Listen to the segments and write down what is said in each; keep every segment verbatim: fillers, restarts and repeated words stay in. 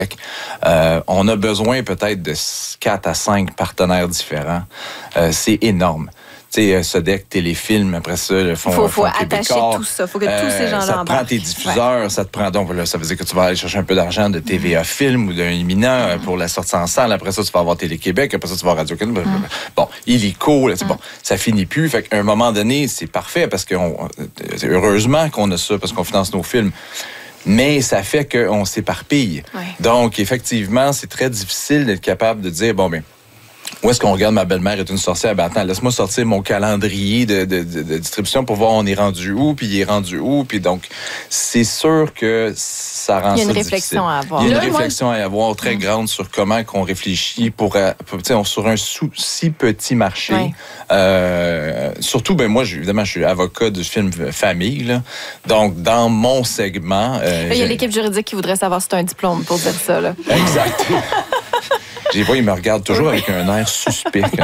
Euh, on a besoin peut-être de quatre à cinq partenaires différents. Euh, c'est énorme. Tu sais, Sodec, Téléfilm, après ça, le Fonds Faut, faut Fonds attacher Québécois, tout ça. Faut que tous ces gens-là ça te embarquent. prend tes diffuseurs, ouais. ça te prend donc là, ça veut dire que tu vas aller chercher un peu d'argent de T V A Film ou d'un Éminent mm. pour la sortie en salle. Après ça, tu vas avoir Télé-Québec. Après ça, tu vas avoir Radio-Canada. Mm. Bon, illico, là, c'est mm. bon, ça finit plus. Fait qu'à un moment donné, c'est parfait parce que on, heureusement qu'on a ça parce qu'on finance nos films. Mais ça fait qu'on s'éparpille. Ouais. Donc, effectivement, c'est très difficile d'être capable de dire, bon, ben, où est-ce qu'on regarde ma belle-mère est une sorcière? Ben attends, laisse-moi sortir mon calendrier de, de, de, de distribution pour voir on est rendu où, puis il est rendu où. Puis donc, c'est sûr que ça rend ça difficile. Il y a une réflexion à avoir. Il y a une Là, réflexion moi... à avoir très grande sur comment qu'on réfléchit pour, pour sur un sous, si petit marché. Ouais. Euh, surtout, ben moi, évidemment, je suis avocat du film famille. Là. Donc, dans mon segment... Euh, il y a l'équipe juridique qui voudrait savoir si tu as un diplôme pour dire ça. Là. Exact. J'ai vois, il me regarde toujours avec un air suspect. Quand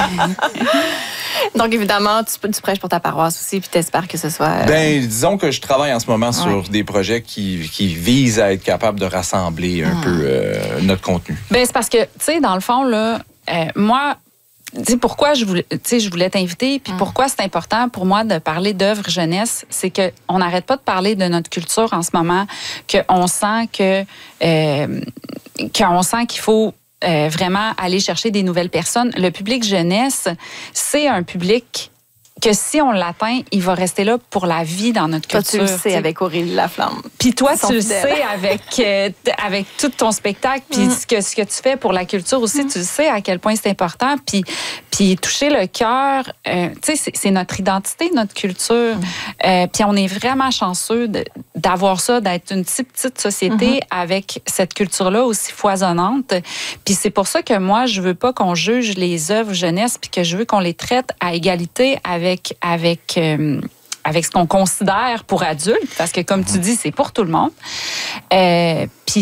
je... Donc, évidemment, tu, tu prêches pour ta paroisse aussi, puis tu espères que ce soit... Euh... Ben, disons que je travaille en ce moment ouais. sur des projets qui, qui visent à être capable de rassembler un mmh. peu euh, notre contenu. Ben, c'est parce que, tu sais, dans le fond, là, euh, moi... Tu sais, pourquoi je voulais, tu sais, je voulais t'inviter, puis mmh. pourquoi c'est important pour moi de parler d'œuvres jeunesse, c'est qu'on n'arrête pas de parler de notre culture en ce moment, qu'on sent que... Euh, qu'on sent qu'il faut... Euh, vraiment aller chercher des nouvelles personnes. Le public jeunesse, c'est un public que si on l'atteint, il va rester là pour la vie dans notre culture. Toi, tu le sais t'sais. Avec Aurélie Laflamme. Puis toi, tu le sais avec, euh, avec tout ton spectacle, puis mm. ce, que, ce que tu fais pour la culture aussi, mm. tu le sais à quel point c'est important. Puis, puis toucher le cœur, euh, tu sais, c'est, c'est notre identité, notre culture. Mm. Euh, puis on est vraiment chanceux de, d'avoir ça, d'être une petite, petite société mm-hmm. avec cette culture-là aussi foisonnante. Puis c'est pour ça que moi, je veux pas qu'on juge les œuvres jeunesse, puis que je veux qu'on les traite à égalité avec avec avec euh, avec ce qu'on considère pour adultes, parce que comme tu dis, c'est pour tout le monde. Euh, puis